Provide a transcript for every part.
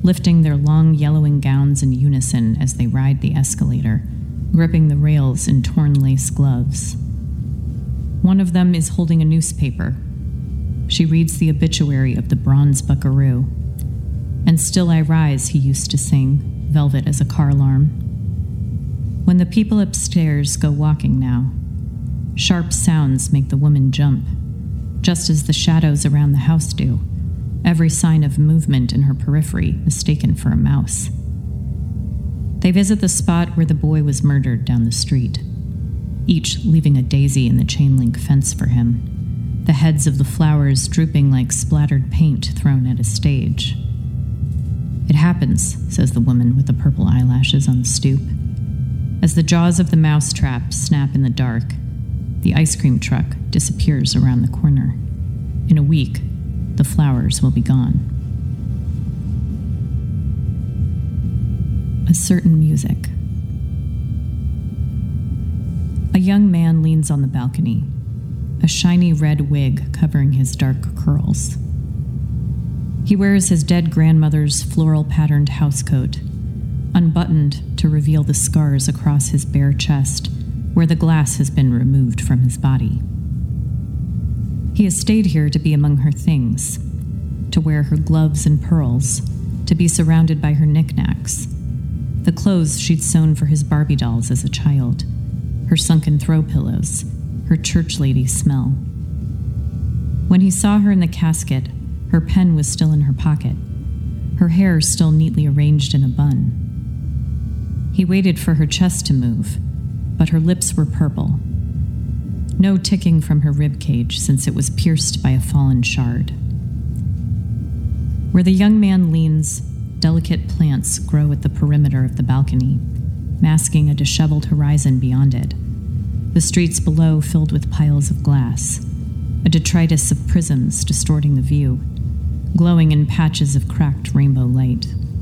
lifting their long yellowing gowns in unison as they ride the escalator, gripping the rails in torn lace gloves. One of them is holding a newspaper. She reads the obituary of the bronze buckaroo. And still I rise, he used to sing, velvet as a car alarm. When the people upstairs go walking now, sharp sounds make the woman jump, just as the shadows around the house do, every sign of movement in her periphery mistaken for a mouse. They visit the spot where the boy was murdered down the street, each leaving a daisy in the chain-link fence for him, the heads of the flowers drooping like splattered paint thrown at a stage. It happens, says the woman with the purple eyelashes on the stoop. As the jaws of the mousetrap snap in the dark, the ice cream truck disappears around the corner. In a week, the flowers will be gone. A certain music. A young man leans on the balcony, a shiny red wig covering his dark curls. He wears his dead grandmother's floral-patterned housecoat, unbuttoned to reveal the scars across his bare chest where the glass has been removed from his body. He has stayed here to be among her things, to wear her gloves and pearls, to be surrounded by her knickknacks, the clothes she'd sewn for his Barbie dolls as a child, her sunken throw pillows, her church lady smell. When he saw her in the casket, her pen was still in her pocket, her hair still neatly arranged in a bun. He waited for her chest to move, but her lips were purple. No ticking from her rib cage since it was pierced by a fallen shard. Where the young man leans, delicate plants grow at the perimeter of the balcony, masking a disheveled horizon beyond it. The streets below filled with piles of glass, a detritus of prisms distorting the view, glowing in patches of cracked rainbow light.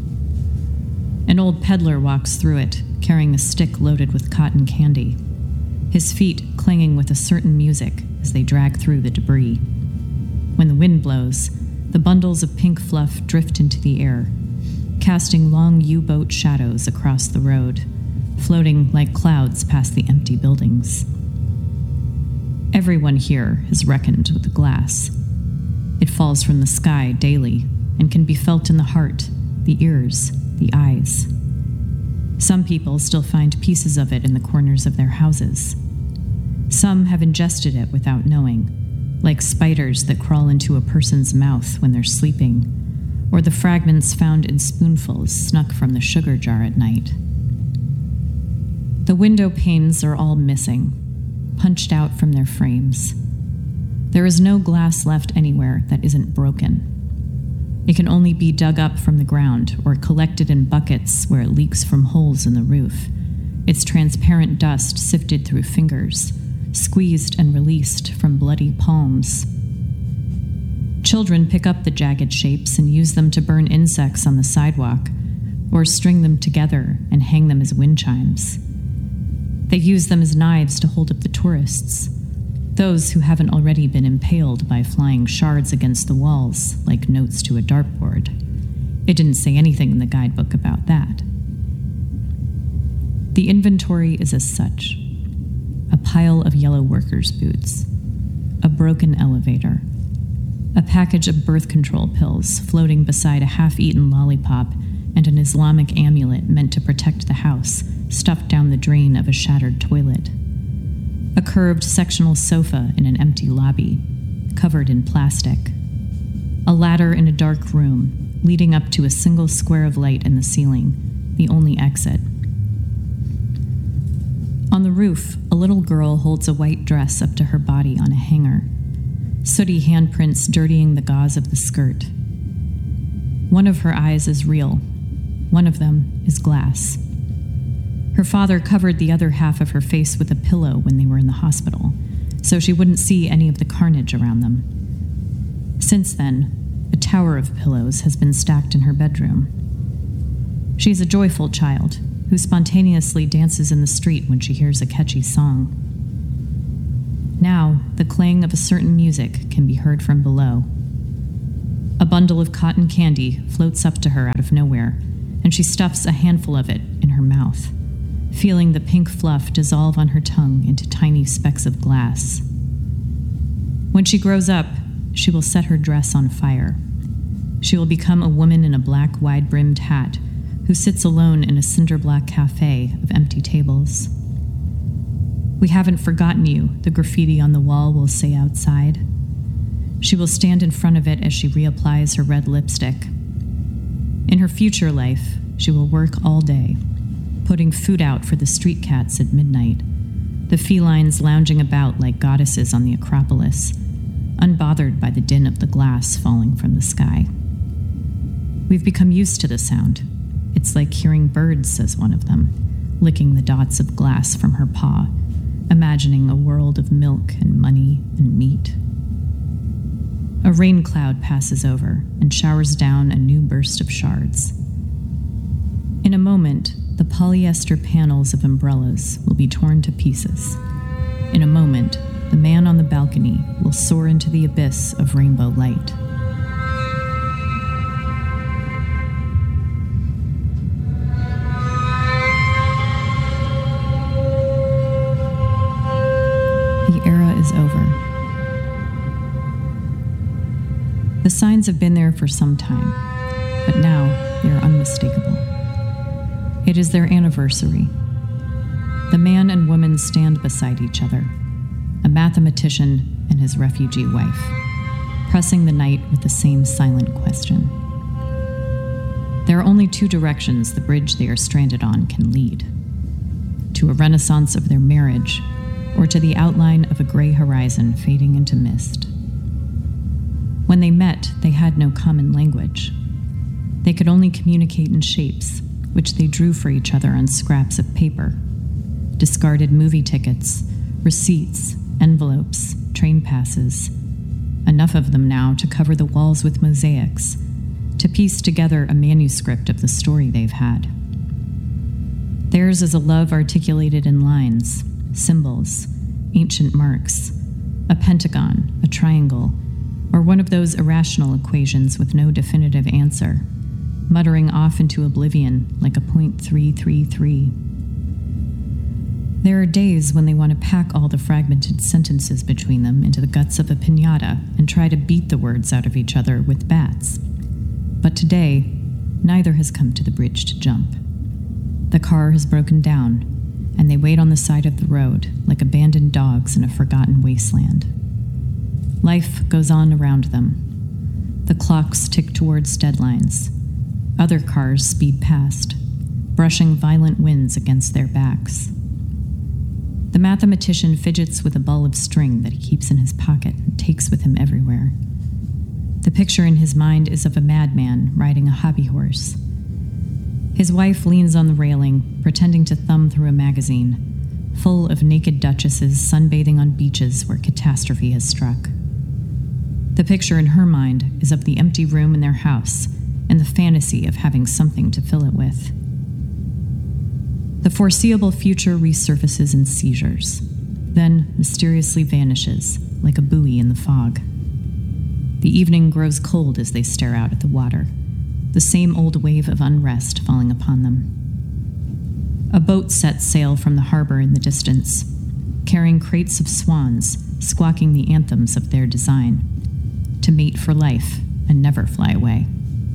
An old peddler walks through it, carrying a stick loaded with cotton candy, his feet clanging with a certain music as they drag through the debris. When the wind blows, the bundles of pink fluff drift into the air, casting long U-boat shadows across the road, floating like clouds past the empty buildings. Everyone here has reckoned with the glass. It falls from the sky daily and can be felt in the heart, the ears, the eyes. Some people still find pieces of it in the corners of their houses. Some have ingested it without knowing, like spiders that crawl into a person's mouth when they're sleeping, or the fragments found in spoonfuls snuck from the sugar jar at night. The window panes are all missing, punched out from their frames. There is no glass left anywhere that isn't broken. It can only be dug up from the ground or collected in buckets where it leaks from holes in the roof, its transparent dust sifted through fingers, squeezed and released from bloody palms. Children pick up the jagged shapes and use them to burn insects on the sidewalk, or string them together and hang them as wind chimes. They use them as knives to hold up the tourists, those who haven't already been impaled by flying shards against the walls like notes to a dartboard. It didn't say anything in the guidebook about that. The inventory is as such: a pile of yellow workers' boots, a broken elevator, a package of birth control pills floating beside a half-eaten lollipop and an Islamic amulet meant to protect the house, stuffed down the drain of a shattered toilet. A curved sectional sofa in an empty lobby, covered in plastic. A ladder in a dark room, leading up to a single square of light in the ceiling, the only exit. On the roof, a little girl holds a white dress up to her body on a hanger, sooty handprints dirtying the gauze of the skirt. One of her eyes is real. One of them is glass. Her father covered the other half of her face with a pillow when they were in the hospital, so she wouldn't see any of the carnage around them. Since then, a tower of pillows has been stacked in her bedroom. She's a joyful child who spontaneously dances in the street when she hears a catchy song. Now, the clang of a certain music can be heard from below. A bundle of cotton candy floats up to her out of nowhere, and she stuffs a handful of it in her mouth, feeling the pink fluff dissolve on her tongue into tiny specks of glass. When she grows up, she will set her dress on fire. She will become a woman in a black wide-brimmed hat who sits alone in a cinder-block cafe of empty tables. "We haven't forgotten you," the graffiti on the wall will say outside. She will stand in front of it as she reapplies her red lipstick. In her future life, she will work all day, putting food out for the street cats at midnight, the felines lounging about like goddesses on the Acropolis, unbothered by the din of the glass falling from the sky. We've become used to the sound. It's like hearing birds, says one of them, licking the dots of glass from her paw, imagining a world of milk and money and meat. A rain cloud passes over and showers down a new burst of shards. In a moment, the polyester panels of umbrellas will be torn to pieces. In a moment, the man on the balcony will soar into the abyss of rainbow light. The era is over. The signs have been there for some time, but now they are unmistakable. It is their anniversary. The man and woman stand beside each other, a mathematician and his refugee wife, pressing the night with the same silent question. There are only two directions the bridge they are stranded on can lead: to a renaissance of their marriage, or to the outline of a gray horizon fading into mist. When they met, they had no common language. They could only communicate in shapes, which they drew for each other on scraps of paper: discarded movie tickets, receipts, envelopes, train passes, enough of them now to cover the walls with mosaics, to piece together a manuscript of the story they've had. Theirs is a love articulated in lines, symbols, ancient marks, a pentagon, a triangle, or one of those irrational equations with no definitive answer, muttering off into oblivion like a .333. There are days when they want to pack all the fragmented sentences between them into the guts of a piñata and try to beat the words out of each other with bats. But today, neither has come to the bridge to jump. The car has broken down, and they wait on the side of the road like abandoned dogs in a forgotten wasteland. Life goes on around them. The clocks tick towards deadlines. Other cars speed past, brushing violent winds against their backs. The mathematician fidgets with a ball of string that he keeps in his pocket and takes with him everywhere. The picture in his mind is of a madman riding a hobby horse. His wife leans on the railing, pretending to thumb through a magazine, full of naked duchesses sunbathing on beaches where catastrophe has struck. The picture in her mind is of the empty room in their house and the fantasy of having something to fill it with. The foreseeable future resurfaces in seizures, then mysteriously vanishes like a buoy in the fog. The evening grows cold as they stare out at the water, the same old wave of unrest falling upon them. A boat sets sail from the harbor in the distance, carrying crates of swans, squawking the anthems of their design, to mate for life and never fly away.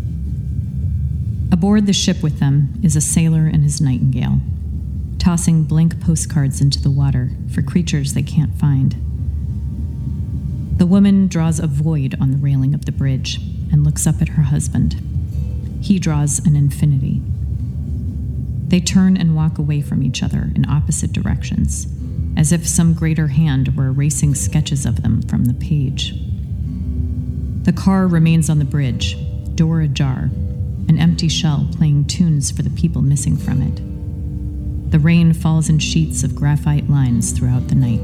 Aboard the ship with them is a sailor and his nightingale, tossing blank postcards into the water for creatures they can't find. The woman draws a void on the railing of the bridge and looks up at her husband. He draws an infinity. They turn and walk away from each other in opposite directions, as if some greater hand were erasing sketches of them from the page. The car remains on the bridge, door ajar, an empty shell playing tunes for the people missing from it. The rain falls in sheets of graphite lines throughout the night.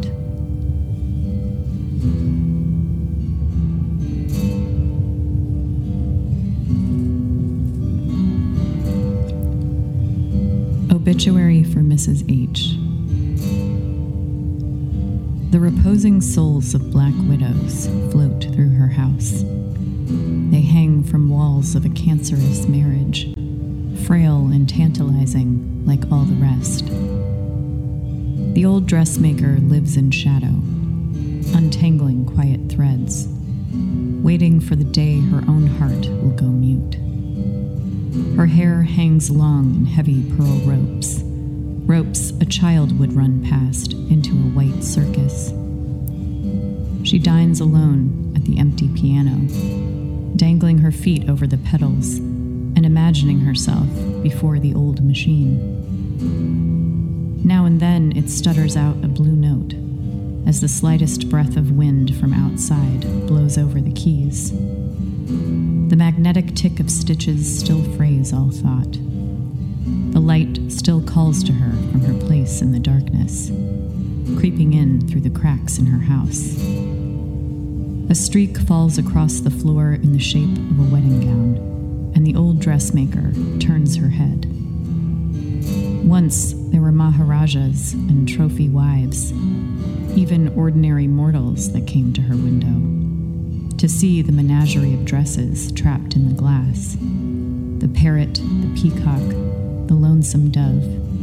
Obituary for Mrs. H. The reposing souls of black widows float through her house. They hang from walls of a cancerous marriage, frail and tantalizing like all the rest. The old dressmaker lives in shadow, untangling quiet threads, waiting for the day her own heart will go mute. Her hair hangs long in heavy pearl ropes a child would run past into a white circus. She dines alone at the empty piano, dangling her feet over the pedals and imagining herself before the old machine. Now and then it stutters out a blue note as the slightest breath of wind from outside blows over the keys. The magnetic tick of stitches still frays all thought. The light still calls to her from her place in the darkness, creeping in through the cracks in her house. A streak falls across the floor in the shape of a wedding gown, and the old dressmaker turns her head. Once there were Maharajas and trophy wives, even ordinary mortals that came to her window, to see the menagerie of dresses trapped in the glass, the parrot, the peacock, the lonesome dove.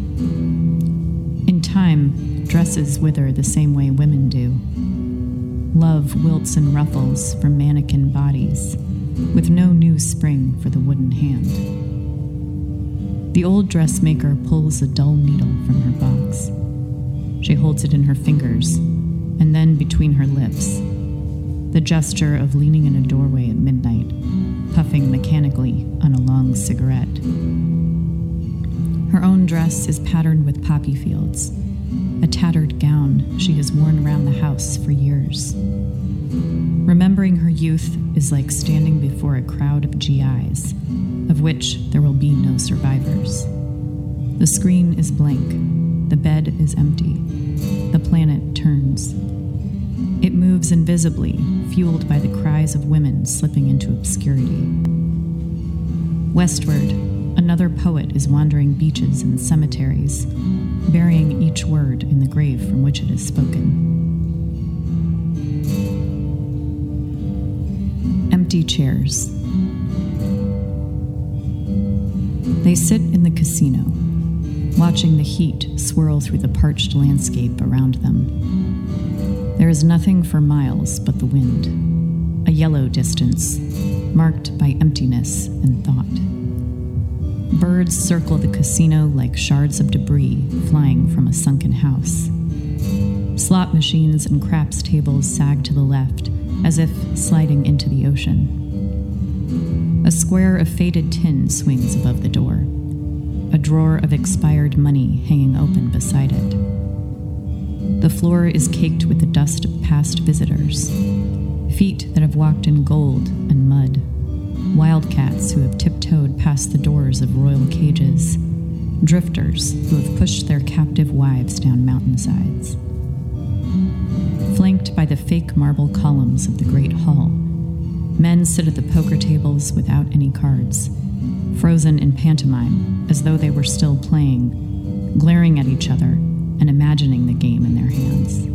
In time, dresses wither the same way women do. Love wilts and ruffles from mannequin bodies, with no new spring for the wooden hand. The old dressmaker pulls a dull needle from her box. She holds it in her fingers, and then between her lips, the gesture of leaning in a doorway at midnight, puffing mechanically on a long cigarette. Her own dress is patterned with poppy fields, a tattered gown she has worn around the house for years. Remembering her youth is like standing before a crowd of GIs, of which there will be no survivors. The screen is blank, the bed is empty, the planet turns. It moves invisibly, fueled by the cries of women slipping into obscurity. Westward, another poet is wandering beaches and cemeteries, burying each word in the grave from which it is spoken. Empty chairs. They sit in the casino, watching the heat swirl through the parched landscape around them. There is nothing for miles but the wind, a yellow distance, marked by emptiness and thought. Birds circle the casino like shards of debris flying from a sunken house. Slot machines and craps tables sag to the left, as if sliding into the ocean. A square of faded tin swings above the door, a drawer of expired money hanging open beside it. The floor is caked with the dust of past visitors, feet that have walked in gold and mud, wildcats who have tiptoed past the doors of royal cages, drifters who have pushed their captive wives down mountainsides. Flanked by the fake marble columns of the great hall, men sit at the poker tables without any cards, frozen in pantomime as though they were still playing, glaring at each other and imagining the game in their hands.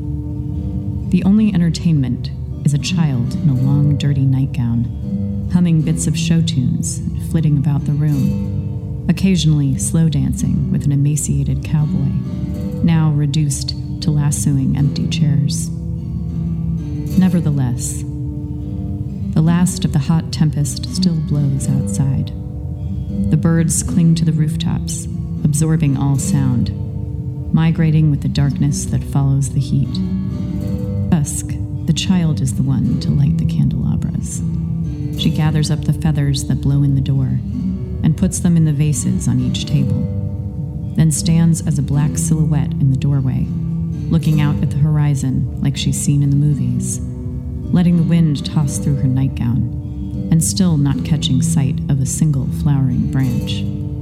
The only entertainment is a child in a long, dirty nightgown, humming bits of show tunes and flitting about the room, occasionally slow dancing with an emaciated cowboy, now reduced to lassoing empty chairs. Nevertheless, the last of the hot tempest still blows outside. The birds cling to the rooftops, absorbing all sound, migrating with the darkness that follows the heat. Dusk, the child is the one to light the candelabras. She gathers up the feathers that blow in the door and puts them in the vases on each table, then stands as a black silhouette in the doorway, looking out at the horizon like she's seen in the movies, letting the wind toss through her nightgown, and still not catching sight of a single flowering branch.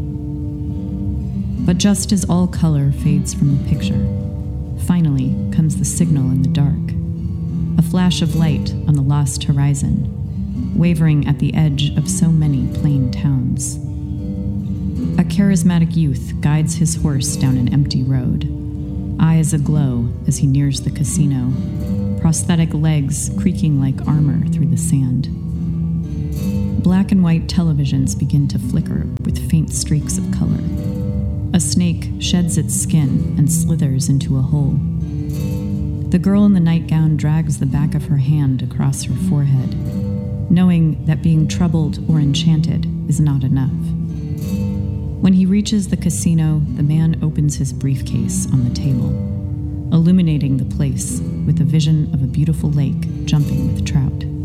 But just as all color fades from the picture, finally comes the signal in the dark, a flash of light on the lost horizon, wavering at the edge of so many plain towns. A charismatic youth guides his horse down an empty road, eyes aglow as he nears the casino, prosthetic legs creaking like armor through the sand. Black and white televisions begin to flicker with faint streaks of color. A snake sheds its skin and slithers into a hole. The girl in the nightgown drags the back of her hand across her forehead, knowing that being troubled or enchanted is not enough. When he reaches the casino, the man opens his briefcase on the table, illuminating the place with a vision of a beautiful lake jumping with trout.